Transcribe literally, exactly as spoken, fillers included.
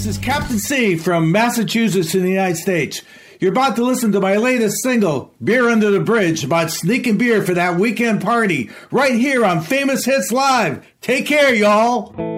This is Captain C from Massachusetts in the United States. You're about to listen to my latest single, Beer Under the Bridge, about sneaking beer for that weekend party, right here on Famous Hits Live. Take care, y'all.